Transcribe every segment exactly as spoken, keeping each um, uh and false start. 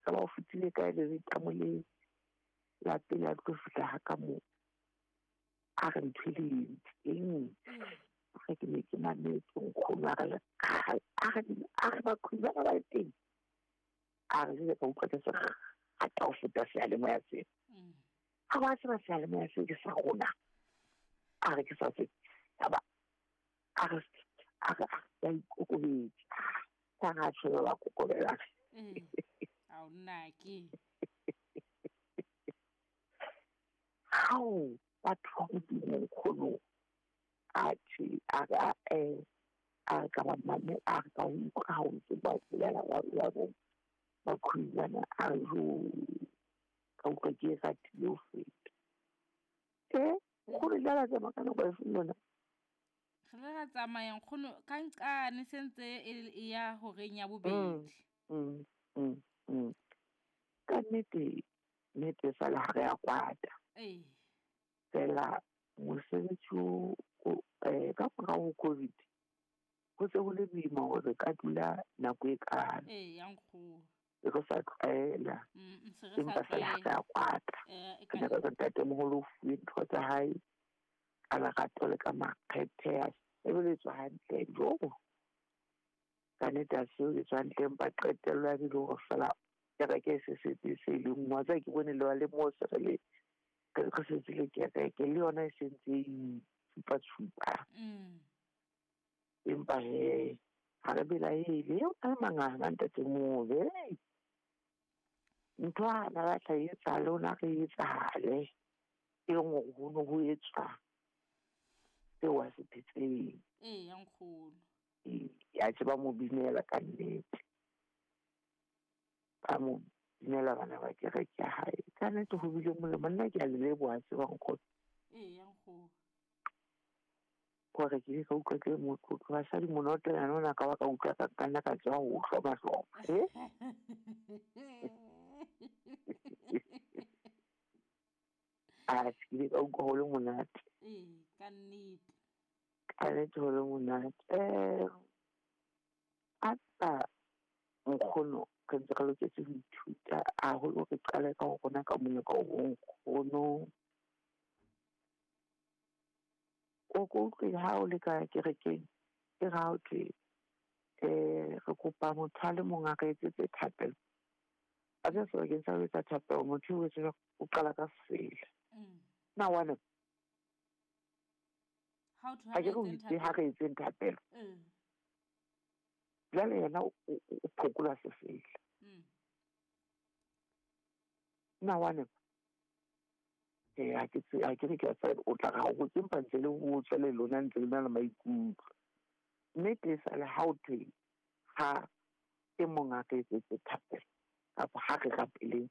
ka ba o fitile ka le tamo le la pele a tlo fitla ha ka mo a re ntshweleng eng ga ke ne ke mametse nkgono a re a re ba khutsa ba teng a re le ka utlwa ke sa a ta o feta seyalemoya se ha ba se ba seyalemoya se ke sa rona a re ke sa se ba a re a re ya ikokobetsa ta ga tshwela ba kokobela a o nnake how batho go di nkgono a tshi a ga eh a ka ba mane a ka utlwa ho se ba tsela ba ba ba khuyana a jo ka utlwa ke ga tlo feta eh go re la tsa makana ba fumana re ga tsamayang khono ka nqane sentse e ya ho reng ya bobedi mm mm mm ka nete nete sa la re a kwata eh tsela mosebetsi o eh ka fora ho covid go se go le boima gore ka dula nako e kana eh yang go go sa tlaela mm se re sa empa fela ga a kwata eh ka nako tsa tate mogolo fu ntho tsa hae a la gato le ka makgethe a e be le tswa hantle jo ka neta se le tswa hantle empa qetelo ya dilo go fela ya ka ke se se se le ngwa tsa ke bone le le mo se le ka go se se le ke ka ke le yona e sentse tsupa tsupa mm empa he ha re bela ile yo a manganga ntate mo le ntho a na la tla le ona ke etsale e ngo go no go etswa se wa se pitseng eh yang kholo ya tseba mo binela ka nnete ba mo binela bana ba ke re ke hae kana to go bile mo le monna ke a le bo a se ba go eh yang kholo go re ke ka utlwa ke mo go ba sa di monote ya nona ka ba ka utlwa ka kana ka tswa go hloma hloma eh a tsile ka utlwa go le monate eh ka nnete ka le tole monate eh ata nkgono ke ntse ka loketse go ithuta a go lo ke qala ka go bona ka monna ka go nkgono o go ke ha o le ka kerekeng e ga o tse eh re kopa motho le monga ka etse thapelo a se so ke sa letsa thapelo motho o se o qala ka sela na wana how to have you been ha re etse thapelo jale yena o phokola se fela na wana eh a ke a ke ke sa o tla ga go tsimpa ntse le go tswele lona ntse le na maikutlo mme ke sa le how to ha ke monga ke etse thapelo ka ha re ga pele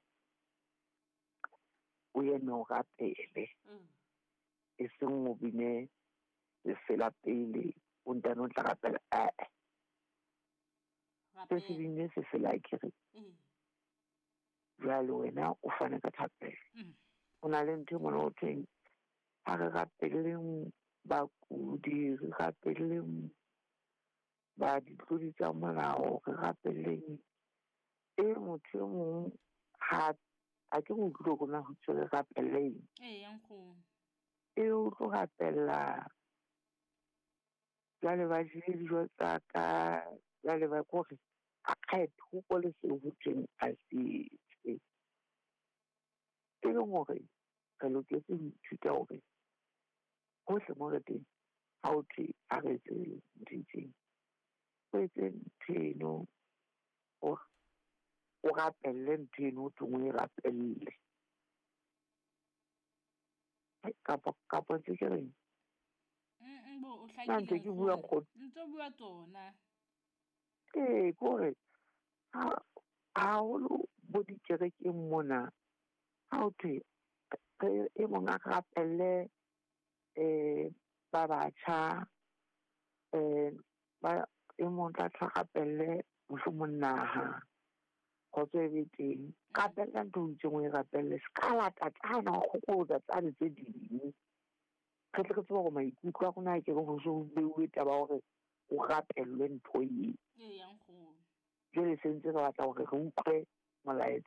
o ye no ga pele e seng mo bine le fela pele o ntano tla ga pele a se se bine se fela ke re jalo wena o fana ka thapelo o na le ntho mo no teng ha re ga pele ba kudi re ga pele ba di tlodi tsa molao re ga pele e motho mo ha a ke mo tlo go na go tsela ga pele eh yang go e o tlo ga pela ya le ba jile dijo tsa ka ya le ba go a kgetho go go le se go tseng a se e le mo re ka lo ke se ithuta o re go se mo re teng ha o tse a re tse ditseng o tse teno o o rapelle nteno o tungwe rapelle ka pa ka pa tse ke reng mm bo o hlakile go ntse bua tsona eh gore ha ha o lo bo di kere ke mona ha o tse e mona rapelle eh ba ba cha eh ba e mona tla rapelle mo monna ha go tswe teng ka pela ntse mo rapelle skala ta tsana go go da tsane tse dingwe ke tle ke tswa go maikutlo a gona ke go so beuwe taba gore o rapelle ntho yi e yang go je le sentse ka batla gore re utlwe molaetsa